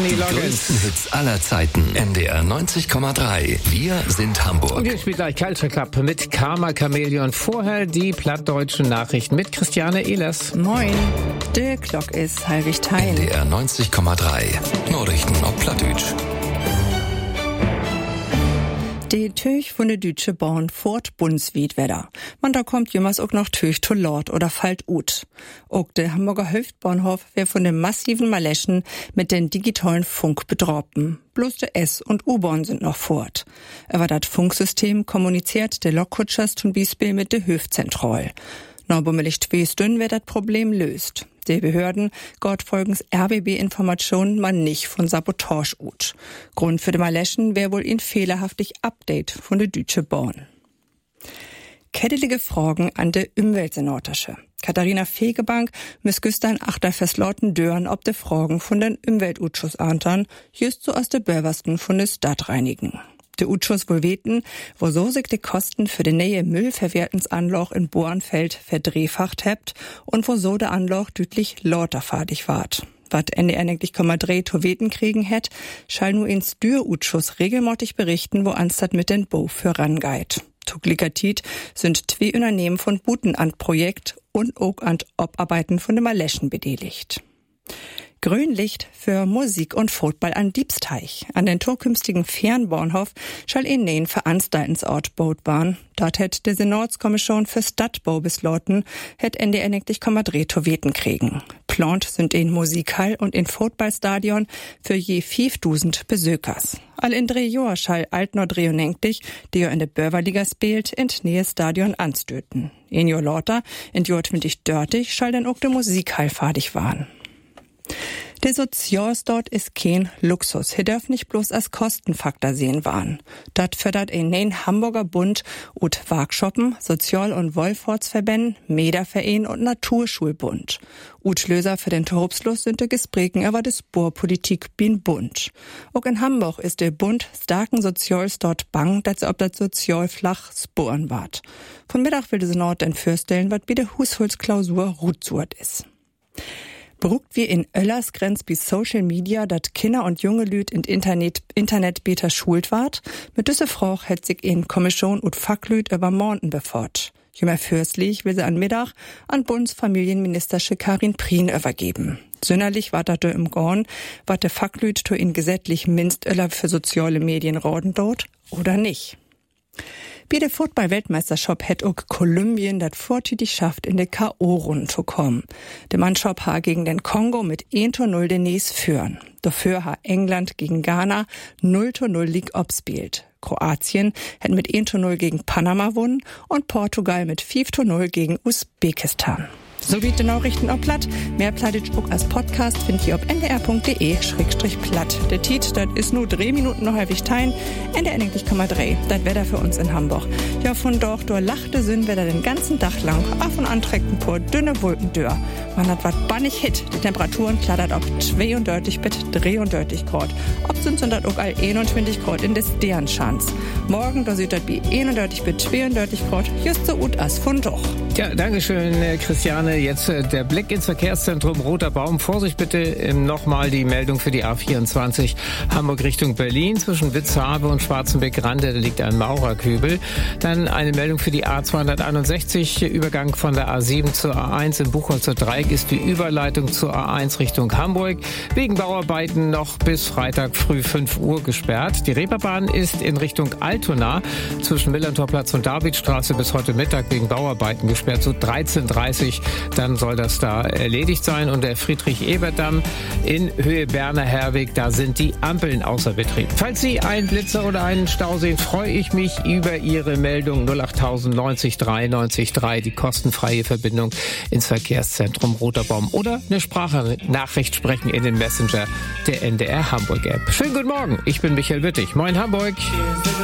Kenny Loggins. Die größten Hits aller Zeiten. NDR 90,3. Wir sind Hamburg. Und hier spielt gleich Culture Club mit Karma Chameleon. Vorher die plattdeutschen Nachrichten mit Christiane Ehlers. Moin. Der Glock ist halbig Teil. NDR 90,3. Nachrichten auf Plattdeutsch. Die Töch von der Dütsche Born fort Bundeswied wedder. Man da kommt jemals auch noch Töch to Lord oder Falt ut. Auch der Hamburger Hüftbahnhof wär von dem massiven Maleschen mit den digitalen Funk bedroppen. Bloß der S- und U-Bahn sind noch fort. Aber das Funksystem kommuniziert der Lokkutschers zum Beispiel mit der Hüftzentrale. Noch bummelig twestün wär das Problem löst. Die Behörden gott folgens RBB-Informationen man nicht von Sabotage ut. Grund für de Maleschen wär wohl in fehlerhaftig Update von der Dütsche Born. Kettelige Fragen an de Umweltsenatasche. Katharina Fegebank muss gestern achter verslorten Dörren ob de Fragen von den Umweltutschuss antern, just so aus de Börwersten von de Stadt reinigen. Der Utschuss wohl weten, wo so sich die Kosten für die neue Müllverwertensanloch in Bornfeld verdreifacht hebt und wo so der Anloch deutlich lauterfadig ward. Wat NDR eigentlich to weten kriegen hätt, schall nur ins Dürr-Utschuss regelmäßig berichten, wo anstatt mit den Bo für rangeit. Tuglikatit sind 2 Unternehmen von Buten an Projekt und auch an Obarbeiten von dem Maleschen beteiligt. Grünlicht für Musik und Football an Diebsteich. An den zukünftigen Fernbahnhof schall in den Veranstaltensort baut waren. Dort hätt die Senatskommission für Stadtbau beschlossen, hätt NDR eigentlich to weten kriegen. Plant sind in Musikhall und in Footballstadion für je 5.000 Besökers. All in 3 Jahr schall Altnordreo nenktig, die in der Börverliga spielt, in Nähe Stadion anstöten. In Jahr lauter, in Jahr 2030 schall dann auch der Musikhall fadig waren. Der Sozialstaat ist kein Luxus. Hier darf nicht bloß als Kostenfaktor sehen waren. Dat fördert in den Hamburger Bund und Workshoppen, Sozial- und Wohlfahrtsverbänden, Mederverein und Naturschulbund. Löser für den Torupslos sind die Gesprächen über die Sportpolitik bin Bund. Auch in Hamburg ist der Bund starken Sozialstaat bang, dass ob das Sozial flach sporen ward. Von Mittag will der Senat dann fürstellen, was bei der Haushaltsklausur rutzurt ist. Berugt wir in Öllersgrenz bis Social Media, dat Kinder und junge Lüd in Internet beter schult ward. Mit düsse Frau hätt sich in Kommission und Facklüd über Morgen befort. Jünger fürstlich will sie an Mittag an Bundesfamilienminister Karin Prien übergeben. Sünderlich war dat im Gorn, wat der Facklüd to in gesetzlich Minstöller für soziale Medien roden dort oder nicht. Bei der Football-Weltmeisterschaft hätt auch Kolumbien dat vortütig schafft, in der K.O.-Runde zu kommen. Der Mannschaft ha gegen den Kongo mit 1:0 den Nies führen. Dafür ha England gegen Ghana 0:0 League obspielt. Kroatien hätt mit 1:0 gegen Panama gewonnen und Portugal mit 5:0 gegen Usbekistan. So wie die Nachrichten auf Platt. Mehr Plattdeutsch auch als Podcast findet ihr auf ndr.de/platt. Der Tiet, das ist nur 3 Minuten noch halbig teilen. NDR 90,3. Das Wetter für uns in Hamburg. Ja, von dort durch lachte Sündwetter den ganzen Tag lang. Auf und an trägt ein paar dünne Wolken durch. Man hat was bannig hit. Die Temperaturen klattert auf 32 bis 33 Grad. Ob sind das auch all 21 Grad in des Sternschanz. Morgen, da sieht das wie 31 bis 32 Grad. Just so gut als von doch. Ja, dankeschön, Christiane. Jetzt der Blick ins Verkehrszentrum Roter Baum. Vorsicht bitte, nochmal die Meldung für die A24 Hamburg Richtung Berlin. Zwischen Witzhabe und Schwarzenbeck-Rande, da liegt ein Maurerkübel. Dann eine Meldung für die A261, Übergang von der A7 zur A1 im Buchholzer Dreieck ist die Überleitung zur A1 Richtung Hamburg. Wegen Bauarbeiten noch bis Freitag früh 5 Uhr gesperrt. Die Reeperbahn ist in Richtung Altona zwischen Millantorplatz und Davidstraße bis heute Mittag wegen Bauarbeiten gesperrt. So 13:30 dann soll das da erledigt sein. Und der Friedrich-Ebert-Damm in Höhe Berner-Herweg, da sind die Ampeln außer Betrieb. Falls Sie einen Blitzer oder einen Stau sehen, freue ich mich über Ihre Meldung 08000 90 3 90 3, die kostenfreie Verbindung ins Verkehrszentrum Roter Baum. Oder eine Sprachnachricht sprechen in den Messenger der NDR Hamburg App. Schönen guten Morgen, ich bin Michael Wittig. Moin Hamburg.